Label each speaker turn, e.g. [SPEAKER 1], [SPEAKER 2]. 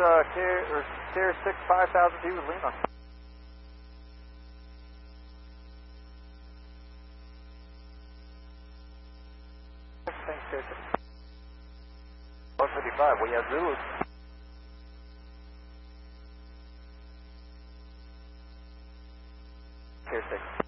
[SPEAKER 1] Carrier 6, 5,000 feet with Lima. Thanks, Carrier 6. 155, we have Zulu. Carrier 6.